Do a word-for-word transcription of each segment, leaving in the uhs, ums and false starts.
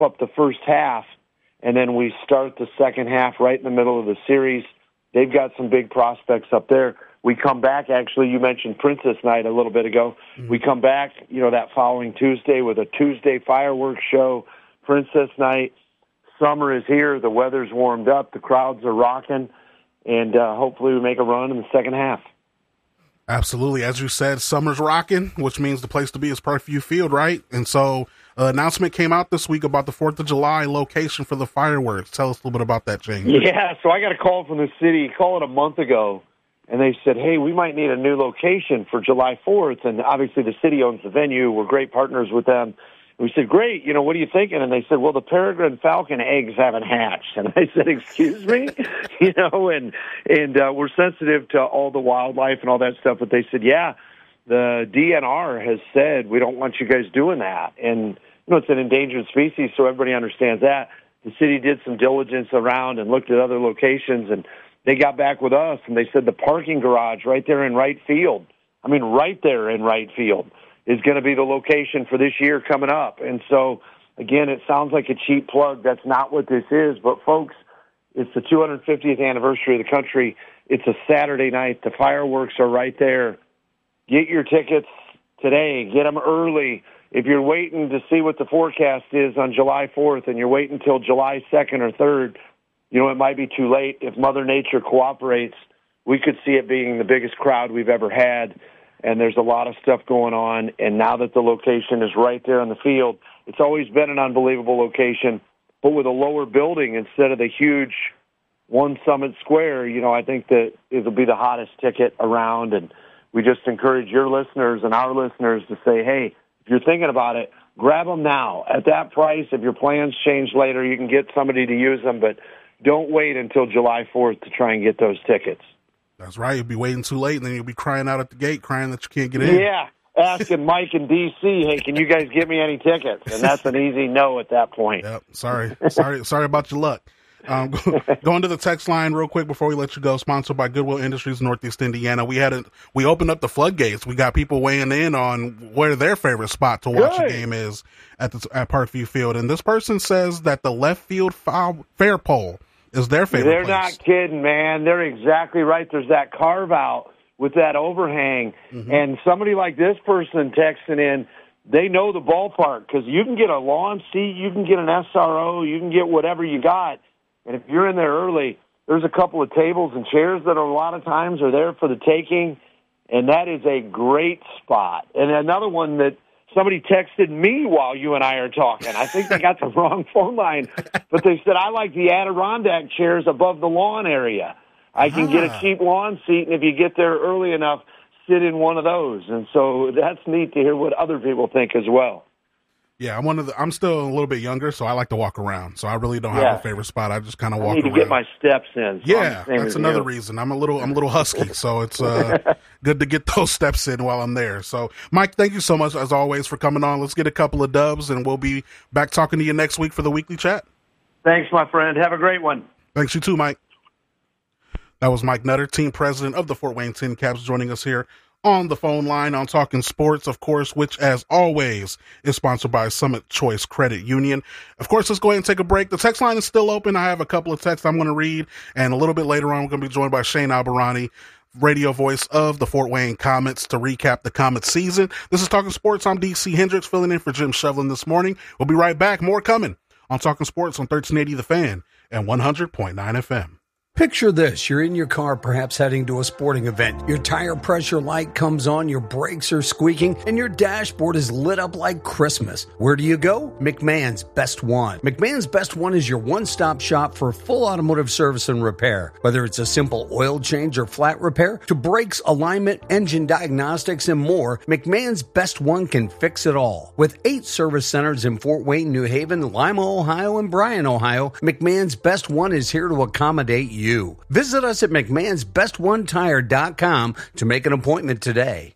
up the first half, and then we start the second half right in the middle of the series. They've got some big prospects up there. We come back, actually, you mentioned Princess Night a little bit ago. Mm-hmm. We come back, you know, that following Tuesday with a Tuesday fireworks show, Princess Night. Summer is here. The weather's warmed up. The crowds are rocking. And uh, hopefully we make a run in the second half. Absolutely. As you said, summer's rocking, which means the place to be is Parkview Field, right? And so an uh, announcement came out this week about the fourth of July location for the fireworks. Tell us a little bit about that, James. Yeah, so I got a call from the city, call it a month ago, and they said, hey, we might need a new location for July fourth. And obviously the city owns the venue. We're great partners with them. And we said, great, you know, what are you thinking? And they said, well, the peregrine falcon eggs haven't hatched. And I said, excuse me? you know, and and uh, we're sensitive to all the wildlife and all that stuff. But they said, yeah, the D N R has said we don't want you guys doing that. And, you know, it's an endangered species, so everybody understands that. The city did some diligence around and looked at other locations, and they got back with us, and they said the parking garage right there in right field, I mean right there in right field, is going to be the location for this year coming up. And so, again, it sounds like a cheap plug. That's not what this is. But, folks, it's the two hundred fiftieth anniversary of the country. It's a Saturday night. The fireworks are right there. Get your tickets today. Get them early. If you're waiting to see what the forecast is on July fourth and you're waiting until July second or third, you know, it might be too late. If Mother Nature cooperates, we could see it being the biggest crowd we've ever had. And there's a lot of stuff going on. And now that the location is right there on the field, it's always been an unbelievable location. But with a lower building instead of the huge One Summit Square, you know, I think that it'll be the hottest ticket around. And we just encourage your listeners and our listeners to say, hey, if you're thinking about it, grab them now. At that price, if your plans change later, you can get somebody to use them. But don't wait until July fourth to try and get those tickets. That's right. You'll be waiting too late, and then you'll be crying out at the gate, crying that you can't get in. Yeah, asking Mike in D C, hey, can you guys get me any tickets? And that's an easy no at that point. Yep. Sorry. sorry sorry about your luck. Um, going to the text line real quick before we let you go, sponsored by Goodwill Industries, Northeast Indiana. We had a, we opened up the floodgates. We got people weighing in on where their favorite spot to watch Good. a game is at the at Parkview Field. And this person says that the left field foul, fair pole is their favorite They're place. not kidding, man. They're exactly right. There's that carve out with that overhang. Mm-hmm. And somebody like this person texting in, they know the ballpark because you can get a lawn seat, you can get an S R O, you can get whatever you got. And if you're in there early, there's a couple of tables and chairs that are a lot of times are there for the taking. And that is a great spot. And another one that somebody texted me while you and I are talking. I think they got the wrong phone line, but they said, I like the Adirondack chairs above the lawn area. I can ah. get a cheap lawn seat, and if you get there early enough, sit in one of those. And so that's neat to hear what other people think as well. Yeah, I'm one of the, I'm still a little bit younger, so I like to walk around. So I really don't have yeah. a favorite spot. I just kind of walk I need to around. get my steps in. So yeah, that's another you. reason. I'm a little I'm a little husky, so it's uh, good to get those steps in while I'm there. So, Mike, thank you so much, as always, for coming on. Let's get a couple of dubs, and we'll be back talking to you next week for the weekly chat. Thanks, my friend. Have a great one. Thanks, you too, Mike. That was Mike Nutter, team president of the Fort Wayne Tin Caps, joining us here on the phone line on Talking Sports, of course, which, as always, is sponsored by Summit Choice Credit Union. Of course, let's go ahead and take a break. The text line is still open. I have a couple of texts I'm going to read, and a little bit later on, we're going to be joined by Shane Albarani, radio voice of the Fort Wayne Comets, to recap the Comets season. This is Talking Sports. I'm D C Hendricks, filling in for Jim Shevlin this morning. We'll be right back. More coming on Talking Sports on thirteen eighty The Fan and one hundred point nine F M. Picture this. You're in your car, perhaps heading to a sporting event. Your tire pressure light comes on, your brakes are squeaking, and your dashboard is lit up like Christmas. Where do you go? McMahon's Best One. McMahon's Best One is your one-stop shop for full automotive service and repair. Whether it's a simple oil change or flat repair, to brakes, alignment, engine diagnostics, and more, McMahon's Best One can fix it all. With eight service centers in Fort Wayne, New Haven, Lima, Ohio, and Bryan, Ohio, McMahon's Best One is here to accommodate you. You. Visit us at McMahon's Best One Tire dot com to make an appointment today.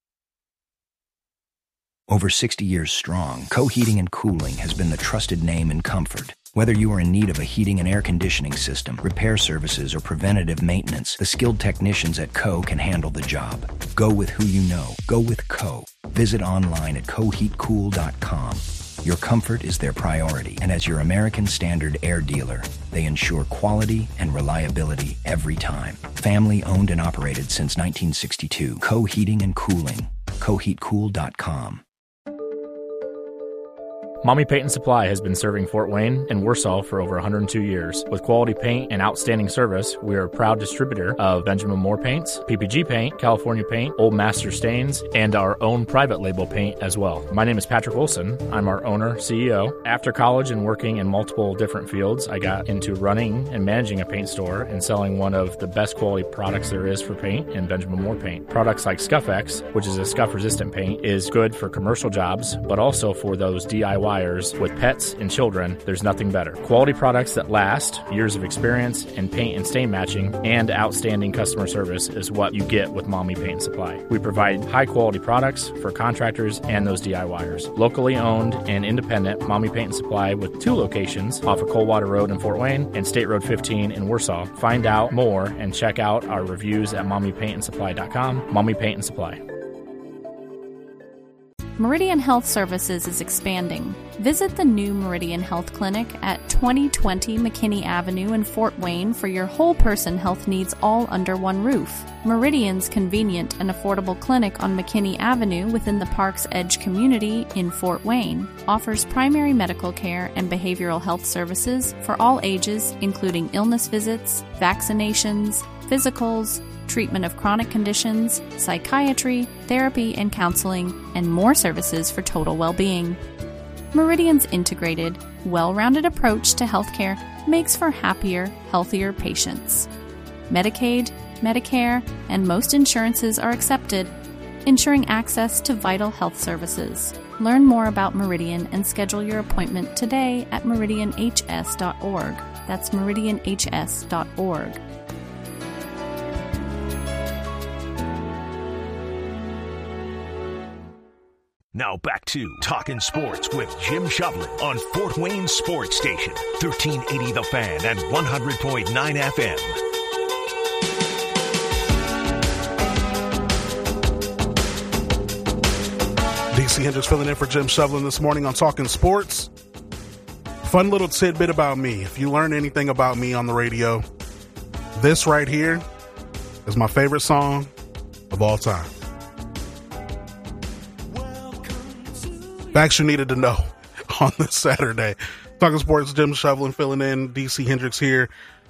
Over sixty years strong, Co Heating and Cooling has been the trusted name in comfort. Whether you are in need of a heating and air conditioning system, repair services, or preventative maintenance, the skilled technicians at Co can handle the job. Go with who you know. Go with Co. Visit online at co heat cool dot com. Your comfort is their priority, and as your American Standard Air dealer, they ensure quality and reliability every time. Family owned and operated since nineteen sixty-two. Co Heating and Cooling. co heat cool dot com. Mommy Paint and Supply has been serving Fort Wayne and Warsaw for over one hundred two years. With quality paint and outstanding service, we are a proud distributor of Benjamin Moore paints, P P G paint, California paint, Old Master stains, and our own private label paint as well. My name is Patrick Wilson. I'm our owner, C E O. After college and working in multiple different fields, I got into running and managing a paint store and selling one of the best quality products there is for paint in Benjamin Moore paint. Products like Scuff-X, which is a scuff-resistant paint, is good for commercial jobs, but also for those D I Y with pets and children. There's nothing better. Quality products that last, years of experience in paint and stain matching, and outstanding customer service is what you get with Mommy Paint and Supply. We provide high quality products for contractors and those D I Y ers. Locally owned and independent Mommy Paint and Supply with two locations off of Coldwater Road in Fort Wayne and State Road fifteen in Warsaw. Find out more and check out our reviews at mommy paint and supply dot com. Mommy Paint and Supply. Meridian Health Services is expanding. Visit the new Meridian Health Clinic at twenty twenty McKinney Avenue in Fort Wayne for your whole person health needs all under one roof. Meridian's convenient and affordable clinic on McKinney Avenue within the Park's Edge community in Fort Wayne offers primary medical care and behavioral health services for all ages, including illness visits, vaccinations, physicals, treatment of chronic conditions, psychiatry, therapy and counseling, and more services for total well-being. Meridian's integrated, well-rounded approach to healthcare makes for happier, healthier patients. Medicaid, Medicare, and most insurances are accepted, ensuring access to vital health services. Learn more about Meridian and schedule your appointment today at meridian h s dot org. That's meridian h s dot org. Now back to Talkin' Sports with Jim Shovlin on Fort Wayne Sports Station, thirteen eighty The Fan and one hundred point nine F M. D C Hendricks filling in for Jim Shovlin this morning on Talkin' Sports. Fun little tidbit about me. If you learn anything about me on the radio, this right here is my favorite song of all time. Facts you needed to know on this Saturday. Talking Sports, Jim Shovlin filling in. D C Hendricks here.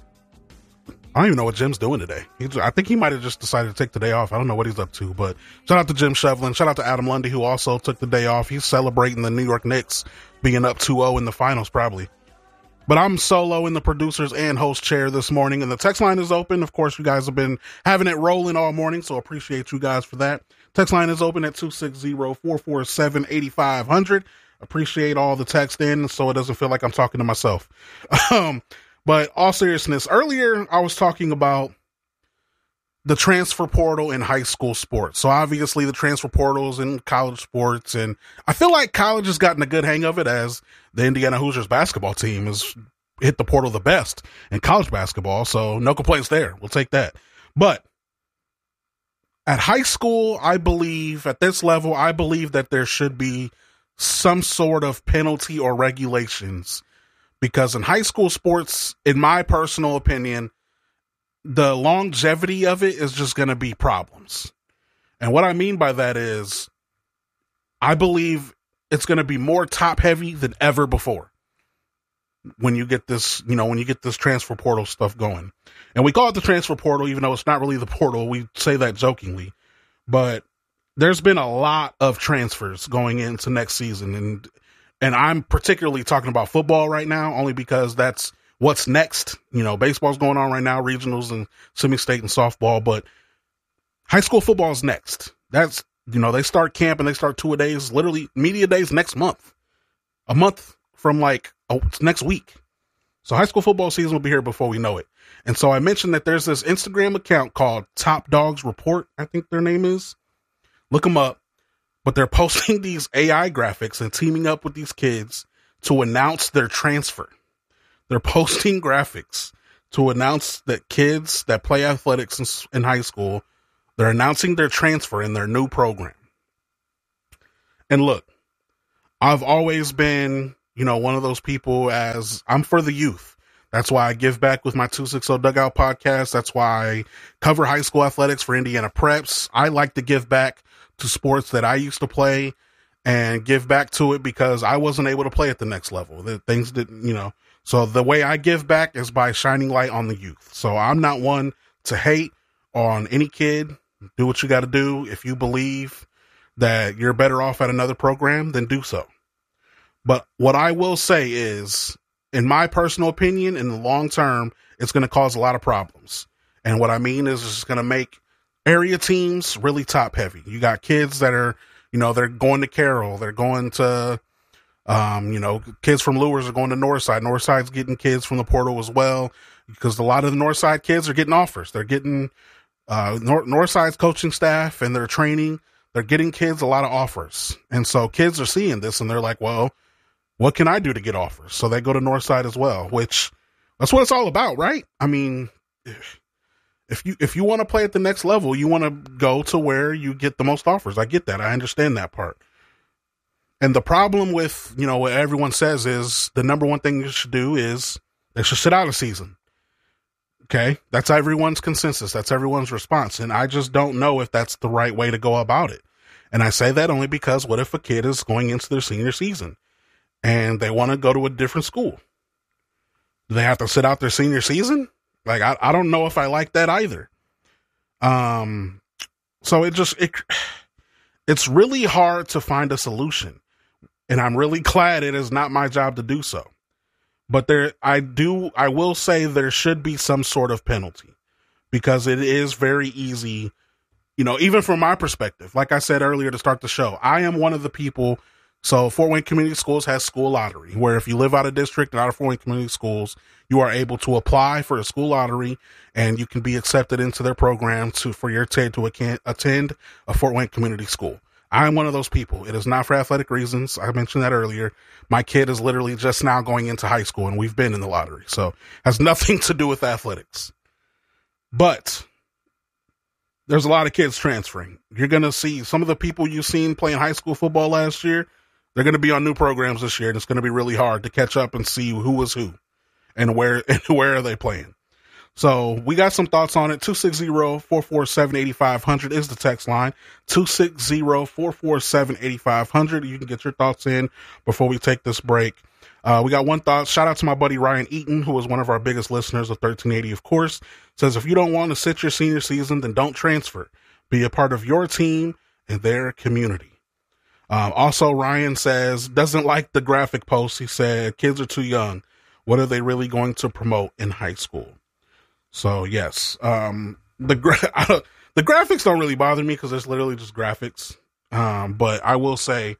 I don't even know what Jim's doing today. He, I think he might have just decided to take the day off. I don't know what he's up to, but shout out to Jim Shovlin. Shout out to Adam Lundy, who also took the day off. He's celebrating the New York Knicks being up two oh in the finals, probably. But I'm solo in the producers and host chair this morning, and the text line is open. Of course, you guys have been having it rolling all morning, so appreciate you guys for that. Text line is open at two six zero, four four seven, eight five zero zero. Appreciate all the text in so it doesn't feel like I'm talking to myself. Um, but all seriousness, earlier I was talking about the transfer portal in high school sports. So obviously the transfer portal is in college sports, and I feel like college has gotten a good hang of it as the Indiana Hoosiers basketball team has hit the portal the best in college basketball. So no complaints there. We'll take that. But at high school, I believe at this level, I believe that there should be some sort of penalty or regulations, because in high school sports, in my personal opinion, the longevity of it is just going to be problems. And what I mean by that is I believe it's going to be more top heavy than ever before when you get this, you know, when you get this transfer portal stuff going. And we call it the transfer portal, even though it's not really the portal. We say that jokingly, but there's been a lot of transfers going into next season. And, and I'm particularly talking about football right now, only because that's what's next. You know, baseball's going on right now, regionals and semi-state and softball, but high school football is next. That's, you know, they start camp and they start two a days, literally media days next month, a month from like oh, next week. So high school football season will be here before we know it. And so I mentioned that there's this Instagram account called Top Dogs Report, I think their name is. Look them up. But they're posting these A I graphics and teaming up with these kids to announce their transfer. They're posting graphics to announce that kids that play athletics in, in high school, they're announcing their transfer in their new program. And look, I've always been, you know, one of those people as I'm for the youth. That's why I give back with my two sixty Dugout podcast. That's why I cover high school athletics for Indiana Preps. I like to give back to sports that I used to play and give back to it because I wasn't able to play at the next level. The things didn't, you know, so the way I give back is by shining light on the youth. So I'm not one to hate on any kid. Do what you got to do. If you believe that you're better off at another program, then do so. But what I will say is, in my personal opinion, in the long term, it's going to cause a lot of problems. And what I mean is it's going to make area teams really top heavy. You got kids that are, you know, they're going to Carroll, they're going to, um, you know, kids from Lures are going to Northside. Northside's getting kids from the portal as well, because a lot of the Northside kids are getting offers. They're getting, uh, North, Northside's coaching staff and their training, they're getting kids a lot of offers. And so kids are seeing this and they're like, well, what can I do to get offers? So they go to Northside as well, which that's what it's all about, right? I mean, if you, if you want to play at the next level, you want to go to where you get the most offers. I get that. I understand that part. And the problem with, you know, what everyone says is the number one thing you should do is they should sit out a season. Okay. That's everyone's consensus. That's everyone's response. And I just don't know if that's the right way to go about it. And I say that only because what if a kid is going into their senior season and they want to go to a different school? Do they have to sit out their senior season? Like, I, I don't know if I like that either. Um, so it just, it, it's really hard to find a solution, and I'm really glad it is not my job to do so. But there, I do, I will say there should be some sort of penalty, because it is very easy, you know, even from my perspective, like I said earlier to start the show, I am one of the people. So Fort Wayne Community Schools has school lottery, where if you live out of district and out of Fort Wayne Community Schools, you are able to apply for a school lottery and you can be accepted into their program to, for your kid to attend a Fort Wayne Community School. I'm one of those people. It is not for athletic reasons. I mentioned that earlier. My kid is literally just now going into high school and we've been in the lottery. So it has nothing to do with athletics, but there's a lot of kids transferring. You're going to see some of the people you've seen playing high school football last year. They're going to be on new programs this year, and it's going to be really hard to catch up and see who was who and where and where are they playing. So we got some thoughts on it. two six zero, four four seven, eight five zero zero is the text line. two six zero, four four seven, eight five zero zero. You can get your thoughts in before we take this break. Uh, we got one thought. Shout out to my buddy Ryan Eaton, who is one of our biggest listeners of thirteen eighty, of course. Says, if you don't want to sit your senior season, then don't transfer. Be a part of your team and their community. Um, also, Ryan says, doesn't like the graphic post. He said, kids are too young. What are they really going to promote in high school? So, yes, um, the gra- the graphics don't really bother me because it's literally just graphics. Um, but I will say,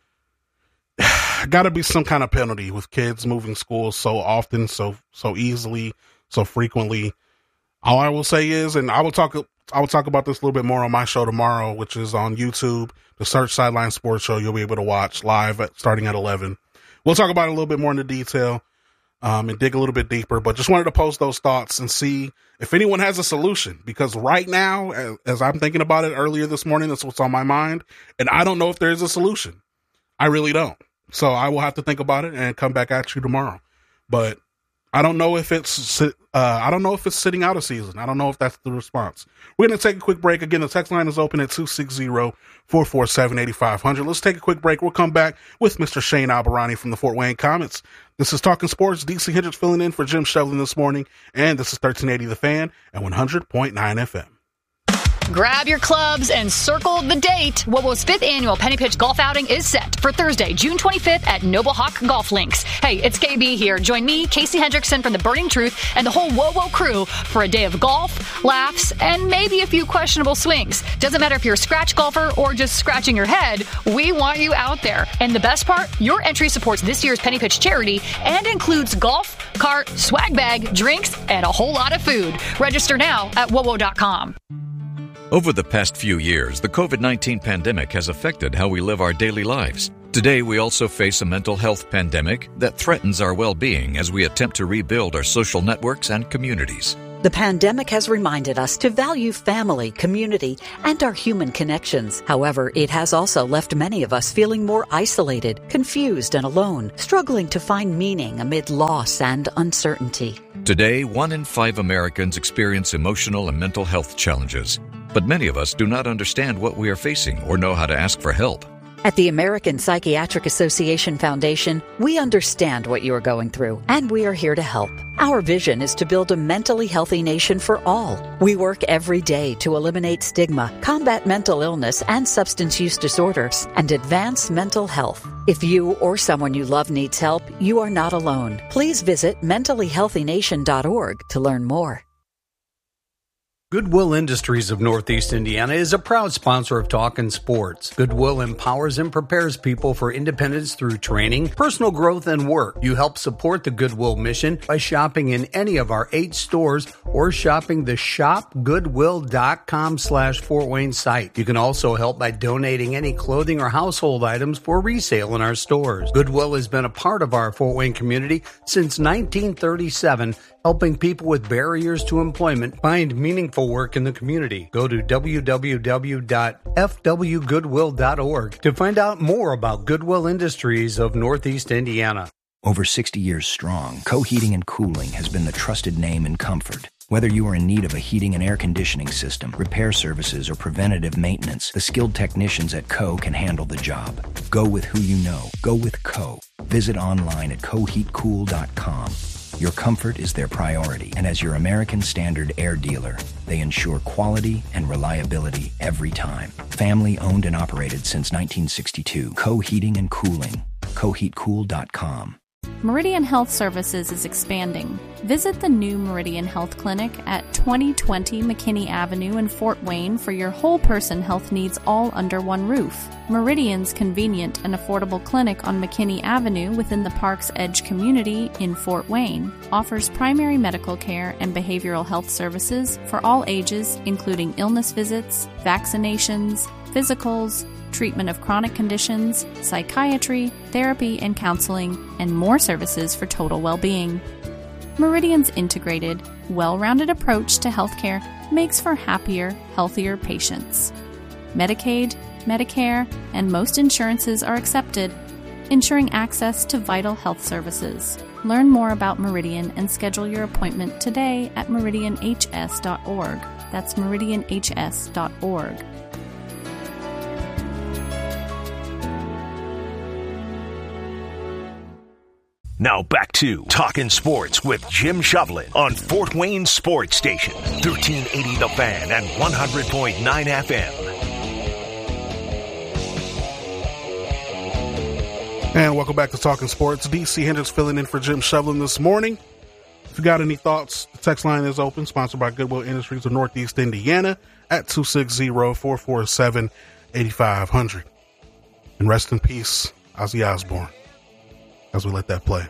got to be some kind of penalty with kids moving schools so often, so so easily, so frequently. All I will say is, and I will talk I will talk about this a little bit more on my show tomorrow, which is on YouTube, the Search Sideline Sports Show. You'll be able to watch live at, starting at eleven. We'll talk about it a little bit more into detail um, and dig a little bit deeper, but just wanted to post those thoughts and see if anyone has a solution, because right now, as, as I'm thinking about it earlier this morning, that's what's on my mind, and I don't know if there's a solution. I really don't. So I will have to think about it and come back at you tomorrow. But I don't know if it's uh, I don't know if it's sitting out a season. I don't know if that's the response. We're going to take a quick break. Again, the text line is open at two six zero, four four seven, eight five zero zero. Let's take a quick break. We'll come back with Mister Shane Albarani from the Fort Wayne Comets. This is Talking Sports. D C Hendricks filling in for Jim Shevlin this morning. And this is thirteen eighty The Fan and one hundred point nine F M. Grab your clubs and circle the date. WOWO's fifth annual Penny Pitch Golf Outing is set for Thursday, June twenty-fifth at Noble Hawk Golf Links. Hey, it's K B here. Join me, Casey Hendrickson from The Burning Truth, and the whole WOWO crew for a day of golf, laughs, and maybe a few questionable swings. Doesn't matter if you're a scratch golfer or just scratching your head, we want you out there. And the best part, your entry supports this year's Penny Pitch charity and includes golf, cart, swag bag, drinks, and a whole lot of food. Register now at wowo dot com. Over the past few years, the covid nineteen pandemic has affected how we live our daily lives. Today, we also face a mental health pandemic that threatens our well-being as we attempt to rebuild our social networks and communities. The pandemic has reminded us to value family, community, and our human connections. However, it has also left many of us feeling more isolated, confused, and alone, struggling to find meaning amid loss and uncertainty. Today, one in five Americans experience emotional and mental health challenges, but many of us do not understand what we are facing or know how to ask for help. At the American Psychiatric Association Foundation, we understand what you are going through, and we are here to help. Our vision is to build a mentally healthy nation for all. We work every day to eliminate stigma, combat mental illness and substance use disorders, and advance mental health. If you or someone you love needs help, you are not alone. Please visit mentally healthy nation dot org to learn more. Goodwill Industries of Northeast Indiana is a proud sponsor of Talkin' Sports. Goodwill empowers and prepares people for independence through training, personal growth, and work. You help support the Goodwill mission by shopping in any of our eight stores or shopping the shop goodwill dot com slash Fort Wayne site. You can also help by donating any clothing or household items for resale in our stores. Goodwill has been a part of our Fort Wayne community since nineteen thirty-seven, helping people with barriers to employment find meaningful work in the community. Go to w w w dot f w goodwill dot org to find out more about Goodwill Industries of Northeast Indiana. Over sixty years strong, Co Heating and Cooling has been the trusted name in comfort. Whether you are in need of a heating and air conditioning system, repair services, or preventative maintenance, the skilled technicians at Co can handle the job. Go with who you know. Go with Co. Visit online at co heat cool dot com. Your comfort is their priority, and as your American Standard air dealer, they ensure quality and reliability every time. Family owned and operated since nineteen sixty-two. Co Heating and Cooling. co heat cool dot com. Meridian Health Services is expanding. Visit the new Meridian Health Clinic at twenty twenty McKinney Avenue in Fort Wayne for your whole person health needs all under one roof. Meridian's convenient and affordable clinic on McKinney Avenue within the Park's Edge community in Fort Wayne offers primary medical care and behavioral health services for all ages, including illness visits, vaccinations, physicals, treatment of chronic conditions, psychiatry, therapy and counseling, and more services for total well-being. Meridian's integrated, well-rounded approach to healthcare makes for happier, healthier patients. Medicaid, Medicare, and most insurances are accepted, ensuring access to vital health services. Learn more about Meridian and schedule your appointment today at meridian h s dot org. That's meridian h s dot org. Now back to Talkin' Sports with Jim Shovlin on Fort Wayne Sports Station, thirteen eighty The Fan and one hundred point nine F M. And welcome back to Talkin' Sports. D C Hendricks filling in for Jim Shovlin this morning. If you got any thoughts, the text line is open, sponsored by Goodwill Industries of Northeast Indiana at two six zero, four four seven, eight five zero zero. And rest in peace, Ozzy Osbourne, as we let that play.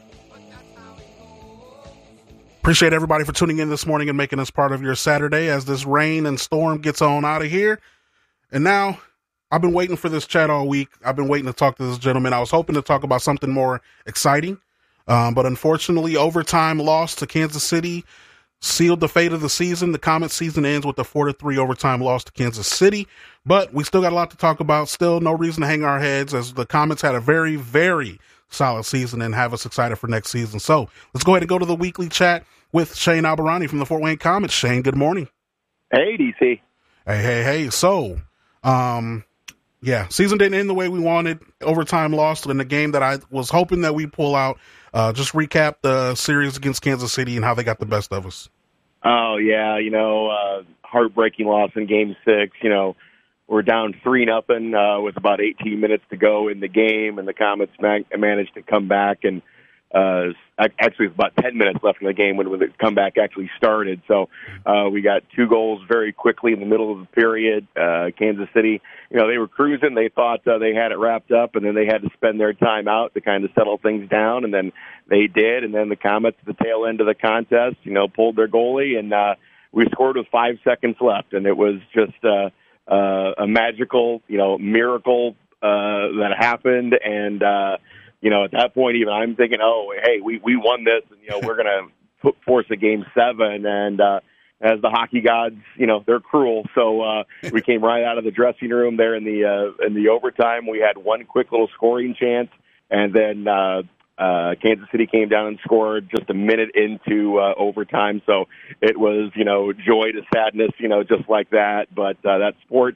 Appreciate everybody for tuning in this morning and making us part of your Saturday as this rain and storm gets on out of here. And now, I've been waiting for this chat all week. I've been waiting to talk to this gentleman. I was hoping to talk about something more exciting, um, but unfortunately, overtime loss to Kansas City sealed the fate of the season. The Comets season ends with a four to three overtime loss to Kansas City, but we still got a lot to talk about. Still no reason to hang our heads, as the Comets had a very, very solid season and have us excited for next season. So let's go ahead and go to the weekly chat with Shane Albarani from the Fort Wayne Comets. Shane, good morning. Hey, D C. Hey, hey, hey. So, um, yeah, season didn't end the way we wanted. Overtime lost in the game that I was hoping that we pull out. Uh, just recap the series against Kansas City and how they got the best of us. Oh, yeah, you know, uh, heartbreaking loss in game six. You know, we're down three nothing uh, with about eighteen minutes to go in the game, and the Comets ma- managed to come back. And uh, actually, it was about ten minutes left in the game when, when the comeback actually started. So uh, we got two goals very quickly in the middle of the period. Uh, Kansas City, you know, they were cruising. They thought uh, they had it wrapped up, and then they had to spend their time out to kind of settle things down, and then they did. And then the Comets, at the tail end of the contest, you know, pulled their goalie, and uh, we scored with five seconds left, and it was just uh, uh, a magical, you know, miracle uh, that happened. And uh, you know, at that point, even I'm thinking, oh, hey, we we won this, and you know, we're gonna put, force a game seven, and uh, as the hockey gods, you know, they're cruel. So uh, we came right out of the dressing room there in the uh, in the overtime. We had one quick little scoring chance, and then uh, uh, Kansas City came down and scored just a minute into uh, overtime. So it was, you know, joy to sadness, you know, just like that. But uh, that's sports.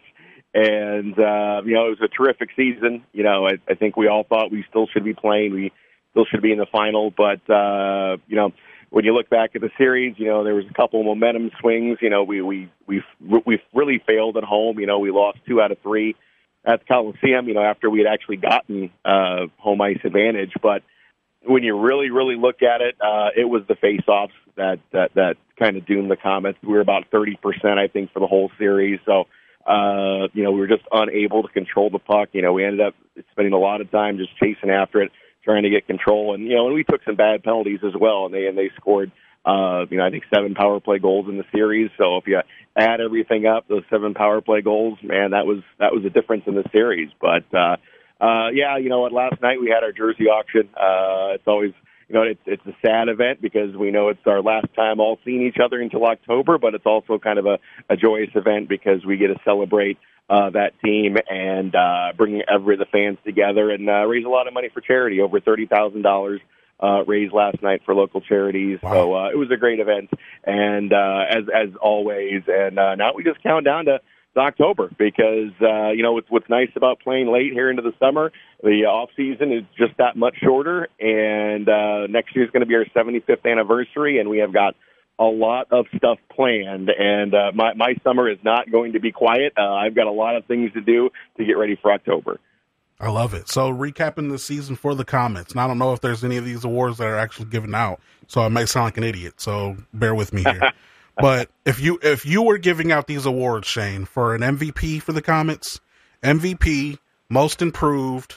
And, uh, you know, it was a terrific season. You know, I, I think we all thought we still should be playing. We still should be in the final. But, uh, you know, when you look back at the series, you know, there was a couple of momentum swings. You know, we, we, we, we really failed at home. You know, we lost two out of three at the Coliseum, you know, after we had actually gotten uh, home ice advantage. But when you really, really look at it, uh, it was the face-offs that, that, that kind of doomed the Comets. We were about thirty percent, I think, for the whole series. So, uh, you know, we were just unable to control the puck. You know, we ended up spending a lot of time just chasing after it, trying to get control. And, you know, and we took some bad penalties as well, and they and they scored, uh, you know, I think seven power play goals in the series. So if you add everything up, those seven power play goals, man, that was that was a difference in the series. But, uh, uh, yeah, you know what, last night we had our jersey auction. Uh, it's always, you know, it's, it's a sad event because we know it's our last time all seeing each other until October, but it's also kind of a, a joyous event because we get to celebrate Uh, that team and uh, bringing every the fans together and uh, raise a lot of money for charity. Over thirty thousand dollars uh, raised last night for local charities. Wow. So uh, it was a great event, and uh, as as always. And uh, now we just count down to, to October because uh, you know what's, what's nice about playing late here into the summer. The off season is just that much shorter, and uh, next year is going to be our seventy-fifth anniversary, and we have got a lot of stuff planned, and uh, my, my summer is not going to be quiet. Uh, I've got a lot of things to do to get ready for October. I love it. So recapping the season for the Comets, and I don't know if there's any of these awards that are actually given out, so I may sound like an idiot, so bear with me here. But if you if you were giving out these awards, Shane, for an M V P for the Comets, M V P, Most Improved,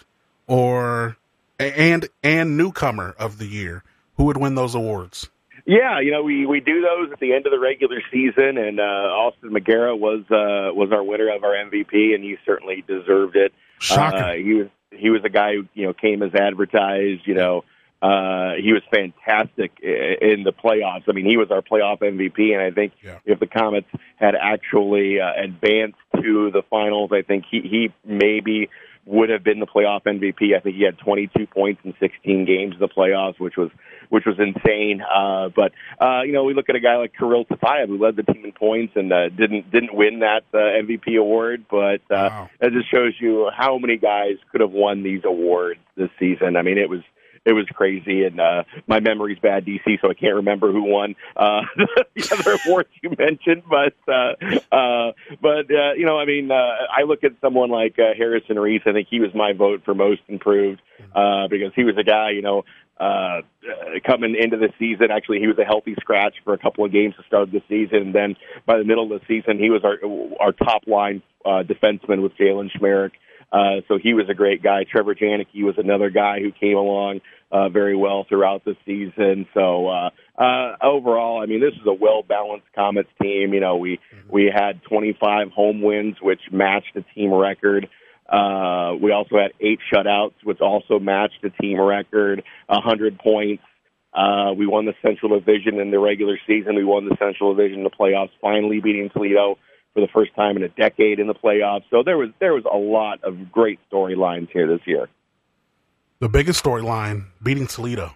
or and and Newcomer of the Year, who would win those awards? Yeah, you know, we, we do those at the end of the regular season, and uh, Austin McGarrett was uh, was our winner of our M V P, and he certainly deserved it. Shocking. Uh, he was he was a guy who you know came as advertised. You know, uh, he was fantastic in the playoffs. I mean, he was our playoff M V P, and I think yeah. if the Comets had actually uh, advanced to the finals, I think he he maybe would have been the playoff M V P. I think he had twenty-two points in sixteen games in the playoffs, which was which was insane. Uh, but uh, you know, we look at a guy like Kirill Tapayev, who led the team in points and uh, didn't didn't win that uh, M V P award. But uh, wow. That just shows you how many guys could have won these awards this season. I mean, it was. It was crazy, and uh, my memory's bad, D C, so I can't remember who won uh, the other awards you mentioned. But, uh, uh, but uh, you know, I mean, uh, I look at someone like uh, Harrison Reese. I think he was my vote for Most Improved uh, because he was a guy, you know, uh, coming into the season. Actually, he was a healthy scratch for a couple of games to start the season. And then by the middle of the season, he was our our top line uh, defenseman with Jalen Schmerich. Uh, so he was a great guy. Trevor Janicki was another guy who came along uh, very well throughout the season. So uh, uh, overall, I mean, this is a well-balanced Comets team. You know, we mm-hmm. we had twenty-five home wins, which matched the team record. Uh, we also had eight shutouts, which also matched the team record, one hundred points. Uh, we won the Central Division in the regular season. We won the Central Division in the playoffs, finally beating Toledo for the first time in a decade in the playoffs. So there was there was a lot of great storylines here this year. The biggest storyline, beating Toledo.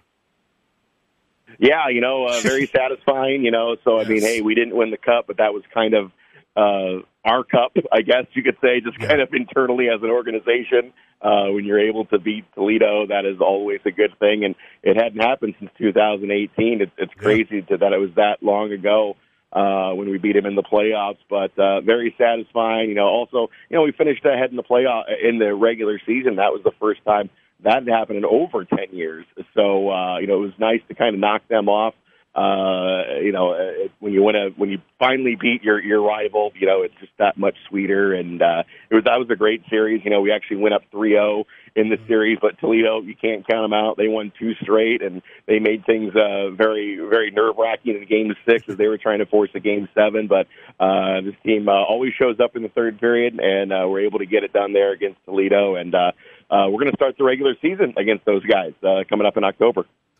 Yeah, you know, uh, very satisfying, you know. So, yes. I mean, hey, we didn't win the cup, but that was kind of uh, our cup, I guess you could say, just yeah. kind of internally as an organization. Uh, when you're able to beat Toledo, that is always a good thing. And it hadn't happened since two thousand eighteen. It's, it's yeah. crazy to, that it was that long ago. Uh, when we beat him in the playoffs, but uh, very satisfying. You know, also, you know, we finished ahead in the playoff in the regular season. That was the first time that had happened in over ten years. So, uh, you know, it was nice to kind of knock them off. Uh, you know, it, when you win a, when you finally beat your, your rival, you know, it's just that much sweeter. And, uh, it was, that was a great series. You know, we actually went up three oh in the series, but Toledo, you can't count them out. They won two straight and they made things, uh, very, very nerve wracking in game six as they were trying to force a game seven. But, uh, this team, uh, always shows up in the third period and, uh, we're able to get it done there against Toledo. And, uh, uh, we're going to start the regular season against those guys, uh, coming up in October.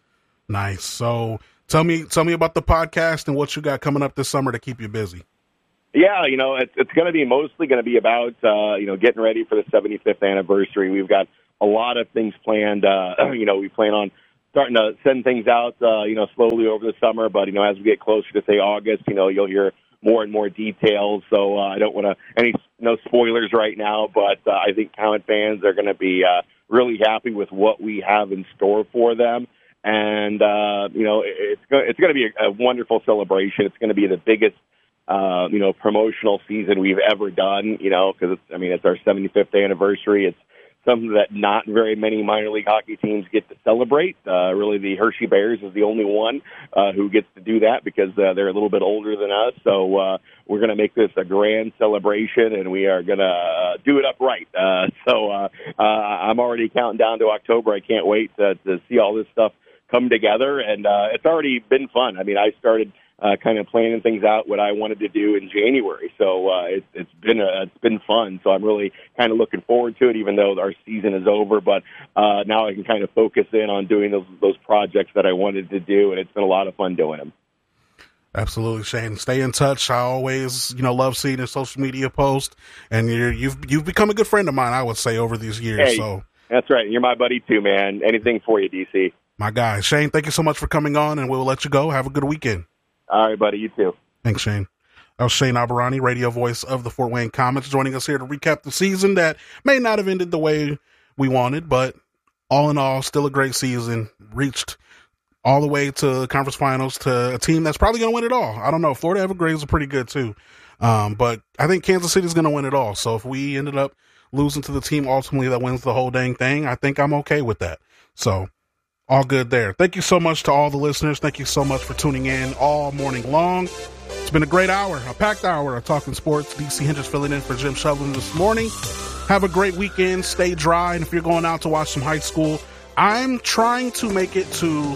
Nice. So tell me, tell me about the podcast and what you got coming up this summer to keep you busy. Yeah, you know, it's, it's going to be mostly going to be about, uh, you know, getting ready for the seventy-fifth anniversary. We've got a lot of things planned. Uh, you know, we plan on starting to send things out, uh, you know, slowly over the summer. But, you know, as we get closer to, say, August, you know, you'll hear more and more details. So uh, I don't want to, any, no spoilers right now, but uh, I think Comet fans are going to be uh, really happy with what we have in store for them. And, uh, you know, it's, go- it's going to be a, a wonderful celebration. It's going to be the biggest, uh, you know, promotional season we've ever done, you know, because, it's, I mean, it's our seventy-fifth anniversary. It's something that not very many minor league hockey teams get to celebrate. Uh, really, the Hershey Bears is the only one uh, who gets to do that because uh, they're a little bit older than us. So uh, we're going to make this a grand celebration, and we are going to uh, do it up right. Uh, so uh, uh, I'm already counting down to October. I can't wait to, to see all this stuff come together, and uh, it's already been fun. I mean, I started Uh, kind of planning things out what I wanted to do in January. So uh, it, it's been a, it's been fun. So I'm really kind of looking forward to it, even though our season is over. But uh, now I can kind of focus in on doing those those projects that I wanted to do, and it's been a lot of fun doing them. Absolutely, Shane. Stay in touch. I always, you know, love seeing your social media post, and you're, you've you've become a good friend of mine, I would say, over these years. Hey, so that's right. You're my buddy too, man. Anything for you, D C. My guy, Shane. Thank you so much for coming on, and we'll let you go. Have a good weekend. All right, buddy. You too. Thanks, Shane. That was Shane Albahrani, radio voice of the Fort Wayne Komets, joining us here to recap the season that may not have ended the way we wanted, but all in all, still a great season. Reached all the way to conference finals to a team that's probably going to win it all. I don't know. Florida Evergrades are pretty good too. Um, but I think Kansas City is going to win it all. So if we ended up losing to the team ultimately that wins the whole dang thing, I think I'm okay with that. So all good there. Thank you so much to all the listeners. Thank you so much for tuning in all morning long. It's been a great hour, a packed hour of Talking Sports. D C Hendricks filling in for Jim Shovlin this morning. Have a great weekend. Stay dry. And if you're going out to watch some high school, I'm trying to make it to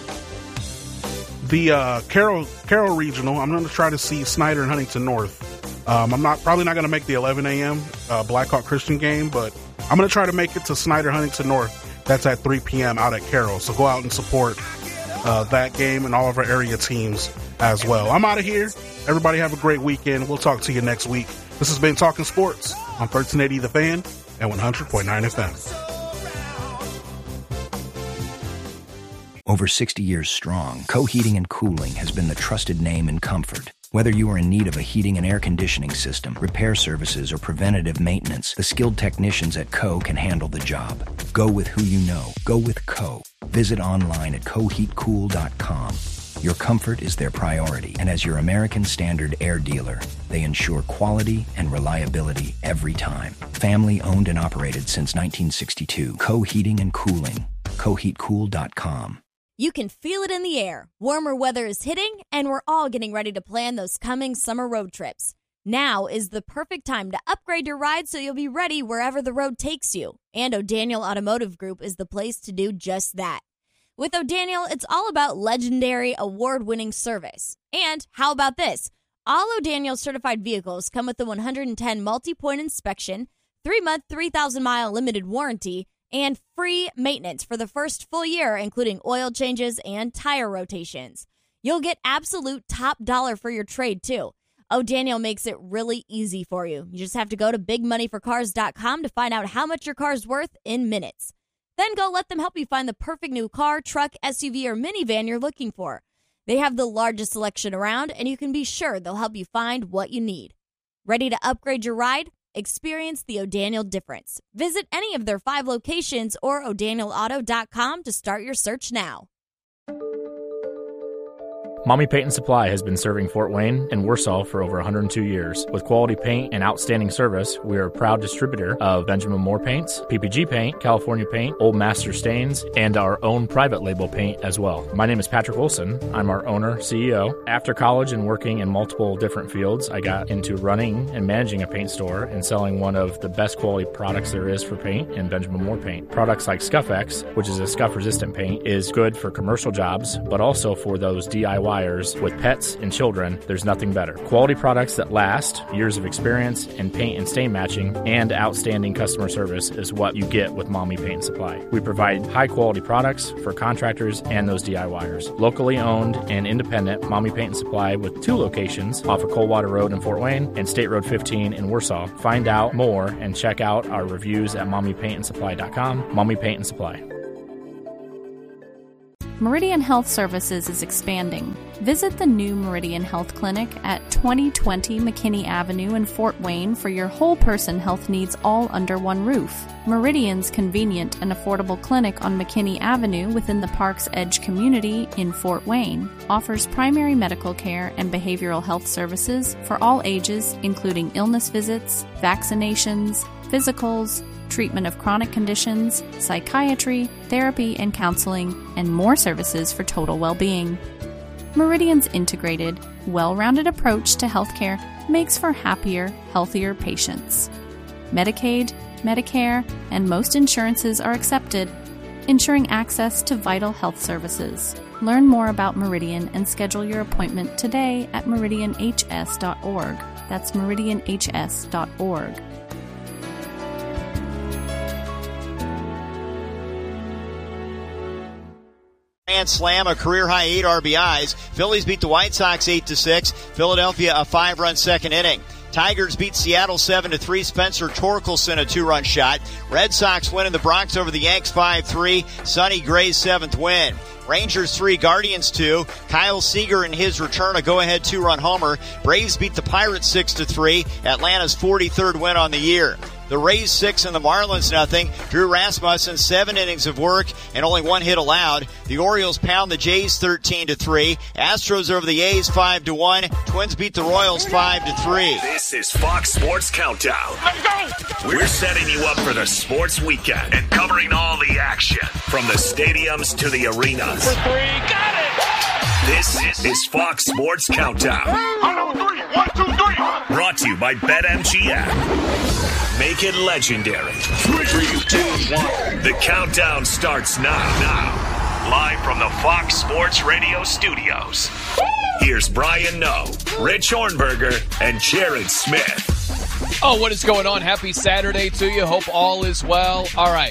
the uh, Carroll Carroll Regional. I'm going to try to see Snyder and Huntington North. Um, I'm not probably not going to make the eleven a.m. Uh, Blackhawk Christian game, but I'm going to try to make it to Snyder Huntington North. That's at three p.m. out at Carroll. So go out and support uh, that game and all of our area teams as well. I'm out of here. Everybody have a great weekend. We'll talk to you next week. This has been Talking Sports on thirteen eighty The Fan and one hundred point nine F M. Over sixty years strong, Co-Heating and Cooling has been the trusted name in comfort. Whether you are in need of a heating and air conditioning system, repair services, or preventative maintenance, the skilled technicians at Co can handle the job. Go with who you know. Go with Co. Visit online at co heat cool dot com. Your comfort is their priority, and as your American Standard air dealer, they ensure quality and reliability every time. Family owned and operated since nineteen sixty-two. Co-Heating and Cooling. co heat cool dot com. You can feel it in the air. Warmer weather is hitting, and we're all getting ready to plan those coming summer road trips. Now is the perfect time to upgrade your ride so you'll be ready wherever the road takes you. And O'Daniel Automotive Group is the place to do just that. With O'Daniel, it's all about legendary, award-winning service. And how about this? All O'Daniel certified vehicles come with the one hundred ten multi-point inspection, three-month, three thousand mile limited warranty, and free maintenance for the first full year, including oil changes and tire rotations. You'll get absolute top dollar for your trade, too. O'Daniel makes it really easy for you. You just have to go to big money for cars dot com to find out how much your car's worth in minutes. Then go let them help you find the perfect new car, truck, S U V, or minivan you're looking for. They have the largest selection around, and you can be sure they'll help you find what you need. Ready to upgrade your ride? Experience the O'Daniel difference. Visit any of their five locations or o'daniel auto dot com to start your search now. Mommy Paint and Supply has been serving Fort Wayne and Warsaw for over one hundred two years. With quality paint and outstanding service, we are a proud distributor of Benjamin Moore paints, P P G paint, California paint, Old Master stains, and our own private label paint as well. My name is Patrick Wilson. I'm our owner, C E O. After college and working in multiple different fields, I got into running and managing a paint store and selling one of the best quality products there is for paint in Benjamin Moore paint. Products like Scuff X, which is a scuff-resistant paint, is good for commercial jobs, but also for those D I Y suppliers with pets and children, there's nothing better. Quality products that last, years of experience in paint and stain matching, and outstanding customer service is what you get with Mommy Paint and Supply. We provide high-quality products for contractors and those DIYers. Locally owned and independent Mommy Paint and Supply with two locations off of Coldwater Road in Fort Wayne and State Road fifteen in Warsaw. Find out more and check out our reviews at mommy paint and supply dot com. Mommy Paint and Supply. Meridian Health Services is expanding. Visit the new Meridian Health Clinic at twenty twenty McKinney Avenue in Fort Wayne for your whole person health needs all under one roof. Meridian's convenient and affordable clinic on McKinney Avenue within the Park's Edge community in Fort Wayne offers primary medical care and behavioral health services for all ages, including illness visits, vaccinations, physicals, treatment of chronic conditions, psychiatry, therapy and counseling, and more services for total well-being. Meridian's integrated, well-rounded approach to healthcare makes for happier, healthier patients. Medicaid, Medicare, and most insurances are accepted, ensuring access to vital health services. Learn more about Meridian and schedule your appointment today at meridian h s dot org. That's meridian h s dot org. Grand slam, a career-high eight R B Is. Phillies beat the White Sox eight to six. Philadelphia a five-run second inning. Tigers beat Seattle seven to three. Spencer Torkelson a two-run shot. Red Sox win in the Bronx over the Yanks five three. Sonny Gray's seventh win. Rangers three, Guardians two. Kyle Seager in his return a go-ahead two-run homer. Braves beat the Pirates six to three. Atlanta's forty-third win on the year. The Rays six and the Marlins nothing. Drew Rasmussen seven innings of work and only one hit allowed. The Orioles pound the Jays thirteen to three. Astros over the A's five to one. Twins beat the Royals five to three. This is Fox Sports Countdown. Let's go! We're setting you up for the sports weekend and covering all the action from the stadiums to the arenas. For three, got it! This is Fox Sports Countdown. One, two, three. One, two, three. Brought to you by BetMGM. Make it legendary. Three, two, one. The countdown starts now. Now, live from the Fox Sports Radio studios. Here's Brian Noe, Rich Hornberger, and Jared Smith. Oh, what is going on? Happy Saturday to you. Hope all is well. All right.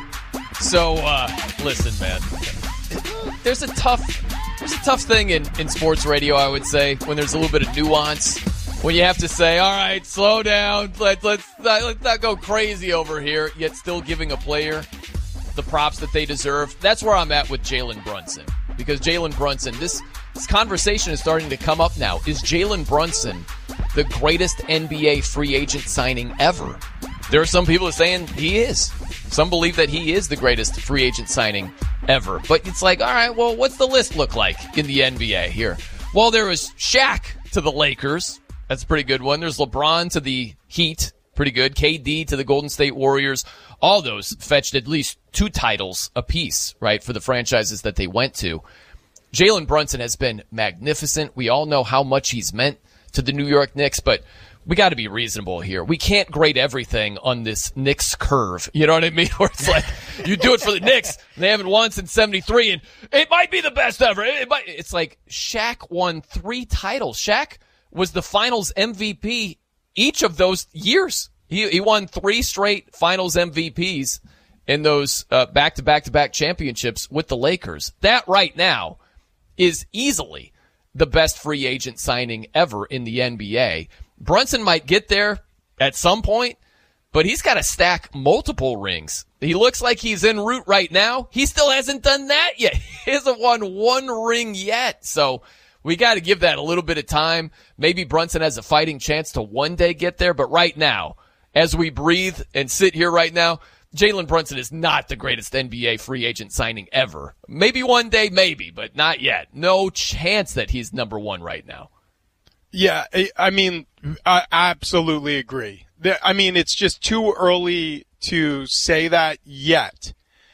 So, uh, listen, man. There's a tough, there's a tough thing in, in sports radio, I would say, when there's a little bit of nuance. When you have to say, all right, slow down, let, let's, not, let's not go crazy over here, yet still giving a player the props that they deserve. That's where I'm at with Jalen Brunson. Because Jalen Brunson, this, this conversation is starting to come up now. Is Jalen Brunson the greatest N B A free agent signing ever? There are some people who are saying he is. Some believe that he is the greatest free agent signing ever. But it's like, all right, well, what's the list look like in the N B A here? Well, there was Shaq to the Lakers. That's a pretty good one. There's LeBron to the Heat. Pretty good. K D to the Golden State Warriors. All those fetched at least two titles apiece, right, for the franchises that they went to. Jalen Brunson has been magnificent. We all know how much he's meant to the New York Knicks, but we got to be reasonable here. We can't grade everything on this Knicks curve. You know what I mean? Where it's like, you do it for the Knicks, and they haven't won since seventy-three, and it might be the best ever. It might, it's like Shaq won three titles. Shaq was the Finals M V P each of those years. He he won three straight Finals M V Ps in those uh, back-to-back-to-back championships with the Lakers. That right now is easily the best free agent signing ever in the N B A. Brunson might get there at some point, but he's got to stack multiple rings. He looks like he's en route right now. He still hasn't done that yet. He hasn't won one ring yet. So we got to give that a little bit of time. Maybe Brunson has a fighting chance to one day get there, but right now, as we breathe and sit here right now, Jalen Brunson is not the greatest N B A free agent signing ever. Maybe one day, maybe, but not yet. No chance that he's number one right now. Yeah, I mean, I absolutely agree. I mean, it's just too early to say that yet.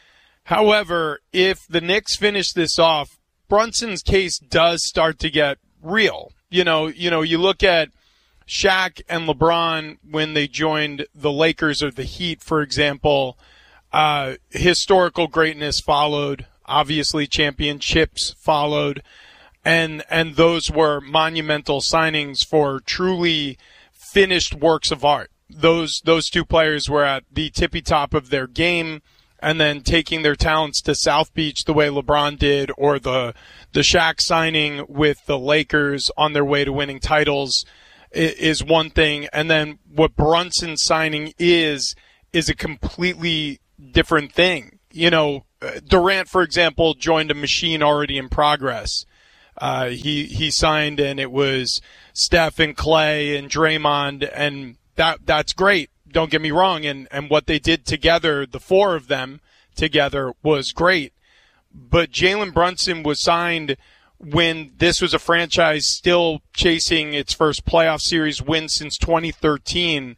However, if the Knicks finish this off, Brunson's case does start to get real. You know, you know, you look at Shaq and LeBron when they joined the Lakers or the Heat, for example, uh, historical greatness followed. Obviously, championships followed. And, and those were monumental signings for truly finished works of art. Those, those two players were at the tippy top of their game, and then taking their talents to South Beach the way LeBron did, or the, the Shaq signing with the Lakers on their way to winning titles is one thing. And then what Brunson signing is, is a completely different thing. You know, Durant, for example, joined a machine already in progress. Uh, he, he signed, and it was Steph and Clay and Draymond, and that, that's great. Don't get me wrong. And, and what they did together, the four of them together, was great. But Jalen Brunson was signed when this was a franchise still chasing its first playoff series win since twenty thirteen.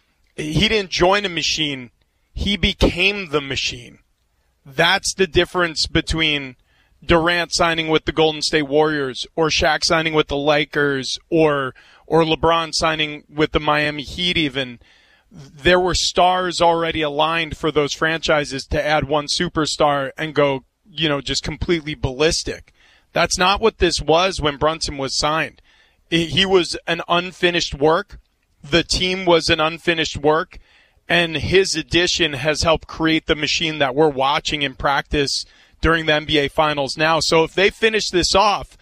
He didn't join a machine. He became the machine. That's the difference between Durant signing with the Golden State Warriors, or Shaq signing with the Lakers, or or LeBron signing with the Miami Heat even. There were stars already aligned for those franchises to add one superstar and go, you know, just completely ballistic. That's not what this was when Brunson was signed. He was an unfinished work. The team was an unfinished work, and his addition has helped create the machine that we're watching in practice during the N B A Finals now. So if they finish this off,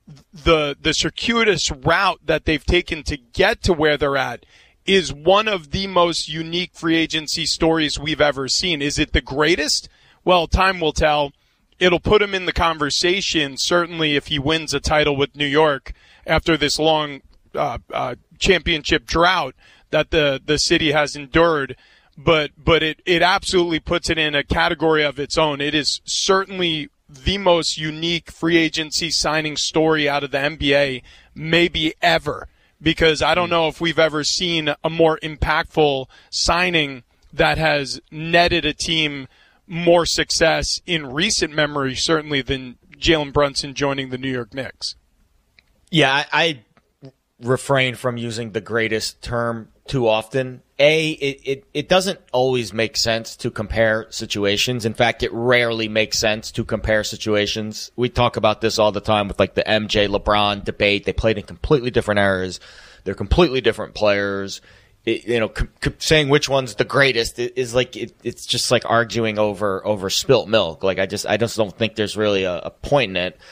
the the circuitous route that they've taken to get to where they're at is one of the most unique free agency stories we've ever seen. Is it the greatest? Well, time will tell. It'll put him in the conversation, certainly if he wins a title with New York after this long uh, uh, championship drought that the, the city has endured. But but it, it absolutely puts it in a category of its own. It is certainly the most unique free agency signing story out of the N B A, maybe ever, because I don't know if we've ever seen a more impactful signing that has netted a team more success in recent memory, certainly, than Jalen Brunson joining the New York Knicks. Yeah, I, I refrain from using the greatest term too often. A, it, it, it doesn't always make sense to compare situations. In fact, it rarely makes sense to compare situations. We talk about this all the time with like the M J LeBron debate. They played in completely different eras. They're completely different players. It, you know, c- c- saying which one's the greatest is like, it, it's just like arguing over, over spilt milk. Like, I just, I just don't think there's really a, a point in it.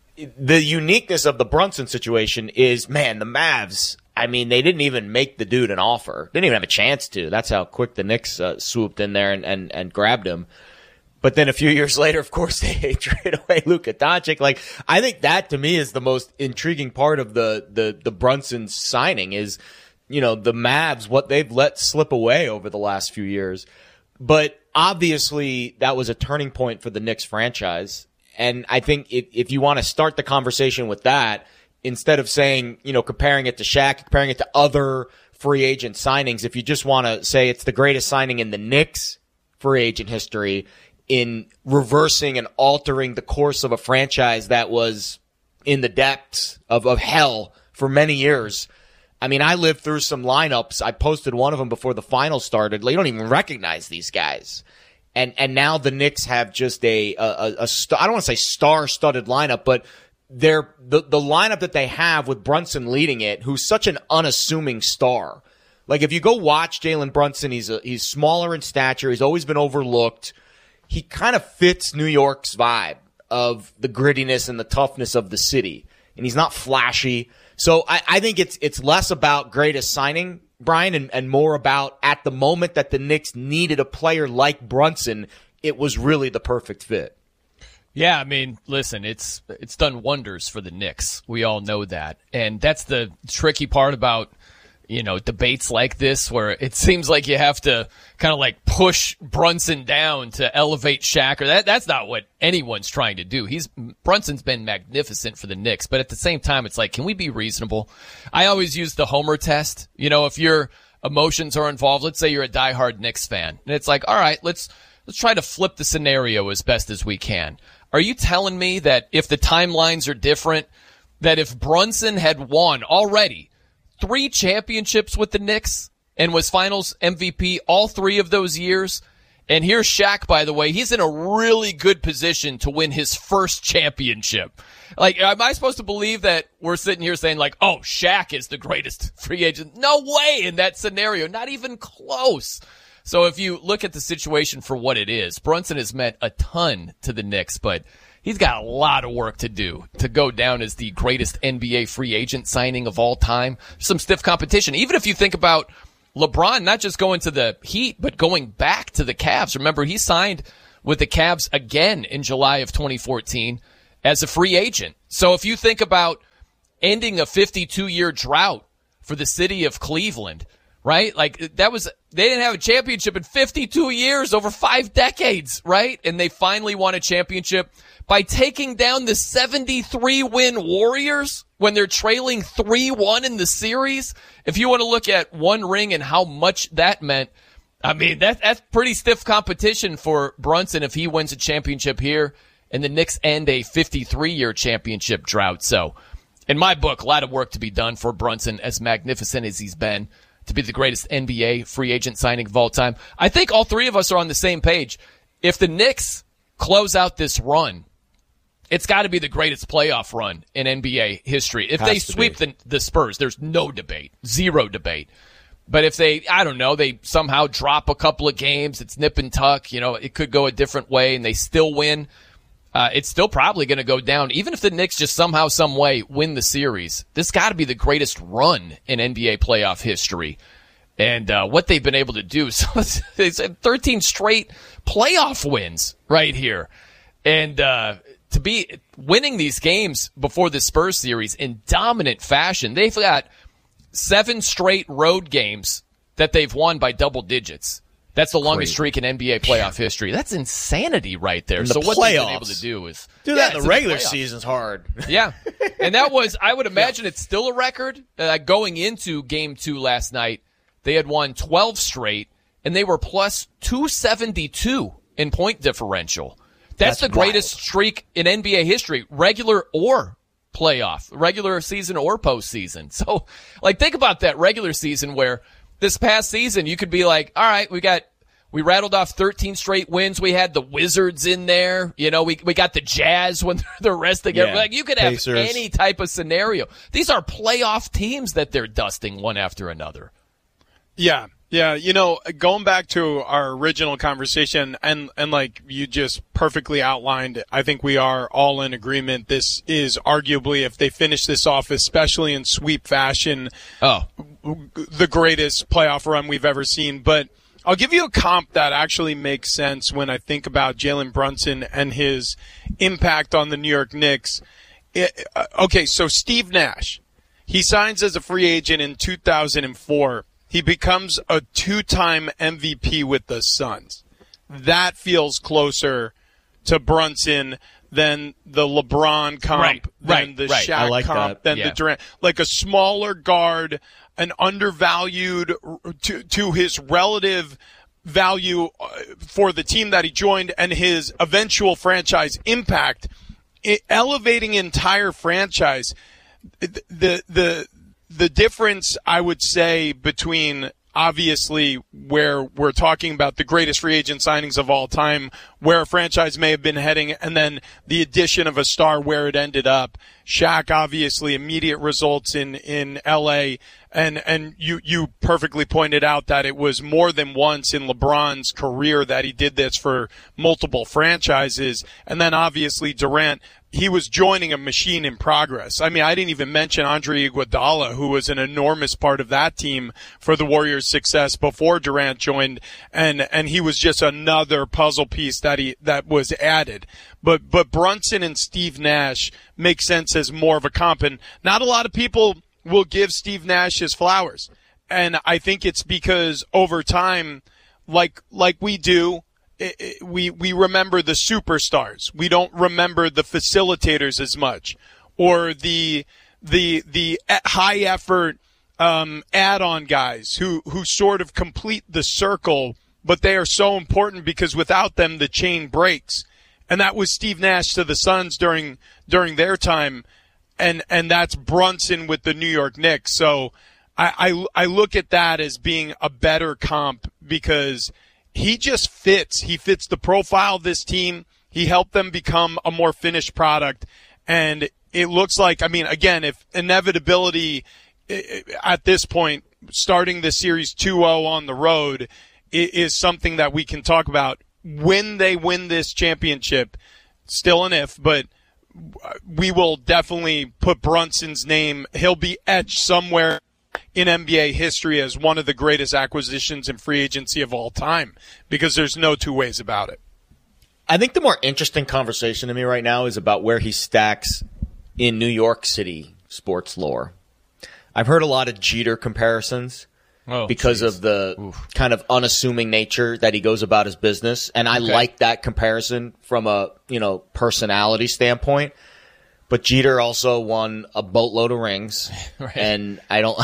The uniqueness of the Brunson situation is, man, the Mavs, I mean, they didn't even make the dude an offer. Didn't even have a chance to. That's how quick the Knicks uh, swooped in there and, and, and grabbed him. But then a few years later, of course, they trade away Luka Doncic. Like, I think that to me is the most intriguing part of the, the, the Brunson signing is, you know, the Mavs, what they've let slip away over the last few years. But obviously that was a turning point for the Knicks franchise. And I think if, if you want to start the conversation with that, instead of saying, you know, comparing it to Shaq, comparing it to other free agent signings, if you just want to say it's the greatest signing in the Knicks free agent history, in reversing and altering the course of a franchise that was in the depths of, of hell for many years. I mean, I lived through some lineups. I posted one of them before the finals started. You don't even recognize these guys. And and now the Knicks have just a, a, a, a st- I don't want to say star-studded lineup, but they're, the, the lineup that they have with Brunson leading it, who's such an unassuming star. Like, if you go watch Jalen Brunson, he's a, he's smaller in stature. He's always been overlooked. He kind of fits New York's vibe of the grittiness and the toughness of the city. And he's not flashy. So I, I think it's it's less about greatest signing, Brian, and, and more about at the moment that the Knicks needed a player like Brunson, it was really the perfect fit. Yeah, I mean, listen, it's it's done wonders for the Knicks. We all know that. And that's the tricky part about, you know, debates like this, where it seems like you have to kind of like push Brunson down to elevate Shaq. Or that that's not what anyone's trying to do. He's Brunson's been magnificent for the Knicks, but at the same time, it's like, can we be reasonable? I always use the Homer test. You know, if your emotions are involved, let's say you're a diehard Knicks fan, and it's like, all right, let's let's try to flip the scenario as best as we can. Are you telling me that if the timelines are different, that if Brunson had won already three championships with the Knicks and was finals M V P all three of those years, And here's Shaq, by the way. He's in a really good position to win his first championship. Like, am I supposed to believe that we're sitting here saying, like, oh, Shaq is the greatest free agent? No way in that scenario. Not even close. So if you look at the situation for what it is, Brunson has meant a ton to the Knicks, but he's got a lot of work to do to go down as the greatest N B A free agent signing of all time. Some stiff competition. Even if you think about LeBron not just going to the Heat, but going back to the Cavs. Remember, he signed with the Cavs again in July of twenty fourteen as a free agent. So if you think about ending a fifty-two-year drought for the city of Cleveland, right? Like, that was, they didn't have a championship in fifty-two years, over five decades, right? And they finally won a championship by taking down the seventy-three win Warriors when they're trailing three one in the series. If you want to look at one ring and how much that meant, I mean, that, that's pretty stiff competition for Brunson if he wins a championship here and the Knicks end a fifty-three-year championship drought. So, in my book, a lot of work to be done for Brunson, as magnificent as he's been, to be the greatest N B A free agent signing of all time. I think all three of us are on the same page. If the Knicks close out this run, it's got to be the greatest playoff run in N B A history. If they sweep the, the Spurs, there's no debate, zero debate. But if they, I don't know, they somehow drop a couple of games, it's nip and tuck, you know, it could go a different way, and they still win, uh, it's still probably going to go down. Even if the Knicks just somehow, some way win the series, this got to be the greatest run in N B A playoff history. And uh, what they've been able to do, so it's, it's thirteen straight playoff wins right here. And, uh, to be winning these games before the Spurs series in dominant fashion. They've got seven straight road games that they've won by double digits. That's the longest Crazy. streak in N B A playoff history. That's insanity right there. The so what playoffs. they've been able to do is do that yeah, in the regular the season's hard. Yeah. And that was, I would imagine yeah. it's still a record. Uh, going into game two last night, they had won twelve straight, and they were plus two seventy-two in point differential. That's, That's the greatest wild. streak in N B A history, regular or playoff, regular season or postseason. So, like, think about that regular season where this past season you could be like, all right, we got, we rattled off thirteen straight wins. We had the Wizards in there. You know, we we got the Jazz when they're resting. Yeah. Like, you could have Pacers. Any type of scenario. These are playoff teams that they're dusting one after another. Yeah. Yeah, you know, going back to our original conversation, and, and like you just perfectly outlined, I think we are all in agreement. This is arguably, if they finish this off, especially in sweep fashion, oh. the greatest playoff run we've ever seen. But I'll give you a comp that actually makes sense when I think about Jalen Brunson and his impact on the New York Knicks. It, uh, okay, so Steve Nash, he signs as a free agent in two thousand four. He becomes a two-time M V P with the Suns. That feels closer to Brunson than the LeBron comp, right, than right, the right. Shaq like comp, that. than Yeah. the Durant. Like a smaller guard, an undervalued to, to his relative value for the team that he joined and his eventual franchise impact, it, elevating entire franchise. The, the, the, The difference, I would say, between obviously where we're talking about the greatest free agent signings of all time, where a franchise may have been heading, and then the addition of a star where it ended up. Shaq, obviously, immediate results in, in L A, and, and you, you perfectly pointed out that it was more than once in LeBron's career that he did this for multiple franchises. And then obviously Durant, he was joining a machine in progress. I mean, I didn't even mention Andre Iguodala, who was an enormous part of that team for the Warriors' success before Durant joined, and and he was just another puzzle piece that he that was added. But but Brunson and Steve Nash make sense as more of a comp, and not a lot of people will give Steve Nash his flowers, and I think it's because over time, like like we do. We we remember the superstars. We don't remember the facilitators as much, or the the the high effort um, add-on guys who who sort of complete the circle, but they are so important because without them the chain breaks. And that was Steve Nash to the Suns during during their time, and and that's Brunson with the New York Knicks. So I I, I look at that as being a better comp because he just fits. He fits the profile of this team. He helped them become a more finished product. And it looks like, I mean, again, if inevitability at this point, starting the series two oh on the road is something that we can talk about when they win this championship, still an if, but we will definitely put Brunson's name. He'll be etched somewhere in N B A history as one of the greatest acquisitions in free agency of all time, because there's no two ways about it. I think the more interesting conversation to me right now is about where he stacks in New York City sports lore. I've heard a lot of Jeter comparisons oh, because geez. of the Oof. kind of unassuming nature that he goes about his business, and I okay. like that comparison from a, you know, personality standpoint. But Jeter also won a boatload of rings, right. and I don't,